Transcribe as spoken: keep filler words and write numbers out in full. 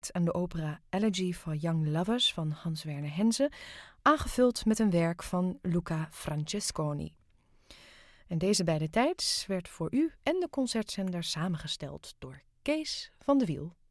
gewijd aan de opera Elegy for Young Lovers van Hans Werner Henze, aangevuld met een werk van Luca Francesconi. En deze beide tijds werd voor u en de concertzender samengesteld door Kees van de Wiel.